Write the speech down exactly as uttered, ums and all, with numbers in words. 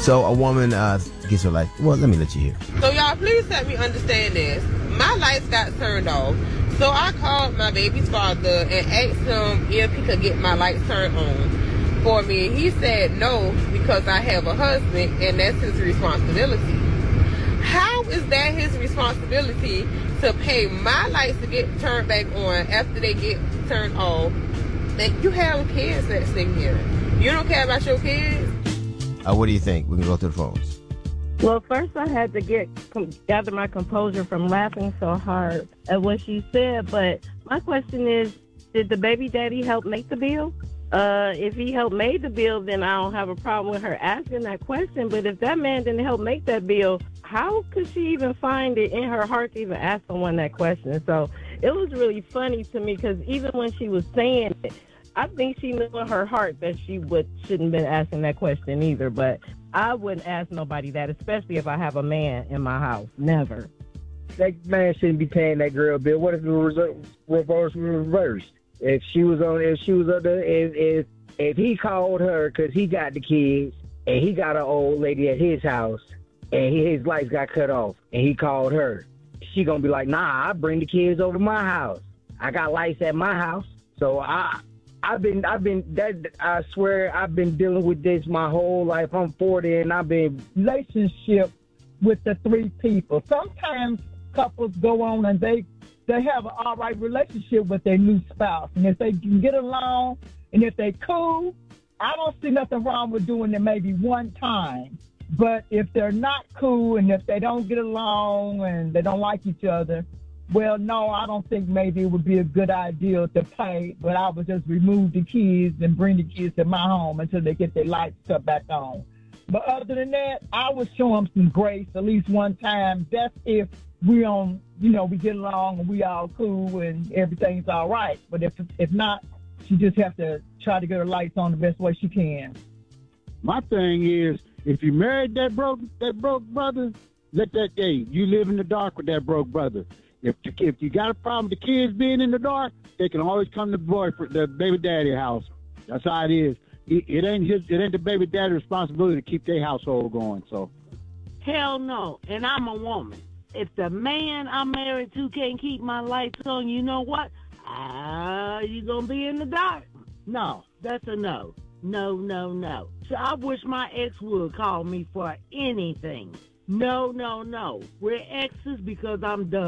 So a woman uh, gets her light. Well, let me let you hear. So y'all, please help me understand this. My lights got turned off. So I called my baby's father and asked him if he could get my lights turned on for me. He said no, because I have a husband and that's his responsibility. How is that his responsibility to pay my lights to get turned back on after they get turned off? That you have kids that's in here. You don't care about your kids? Uh, what do you think? We can go through the phones. Well, first I had to get gather my composure from laughing so hard at what she said. But my question is, did the baby daddy help make the bill? Uh, if he helped make the bill, then I don't have a problem with her asking that question. But if that man didn't help make that bill, how could she even find it in her heart to even ask someone that question? So it was really funny to me, because even when she was saying it, I think she knew in her heart that she would shouldn't have been asking that question either. But I wouldn't ask nobody that, especially if I have a man in my house. Never. That man shouldn't be paying that girl bill. What if it was reverse reversed? If she was on, if she was under, if if if he called her because he got the kids and he got an old lady at his house and his lights got cut off and he called her, she gonna be like, nah, I bring the kids over to my house. I got lights at my house, so I. I've been, I've been, that, I swear, I've been dealing with this my whole life. I'm forty and I've been relationship with the three people. Sometimes couples go on and they, they have an all right relationship with their new spouse. And if they can get along and if they cool, I don't see nothing wrong with doing it maybe one time. But if they're not cool and if they don't get along and they don't like each other, well, no, I don't think maybe it would be a good idea to pay, but I would just remove the kids and bring the kids to my home until they get their lights cut back on. But other than that, I would show them some grace at least one time. That's if we on, you know, we get along and we all cool and everything's all right. But if if not, she just have to try to get her lights on the best way she can. My thing is, if you married that broke that broke brother, let that hey, you live in the dark with that broke brother. If if you got a problem with the kids being in the dark, they can always come to the boyfriend, the baby daddy house. That's how it is. It, it ain't his, it ain't the baby daddy's responsibility to keep their household going. So, hell no. And I'm a woman. If the man I'm married to can't keep my lights on, you know what? Ah, uh, you gonna be in the dark? No, that's a no. No, no, no. So I wish my ex would call me for anything. No, no, no. We're exes because I'm done.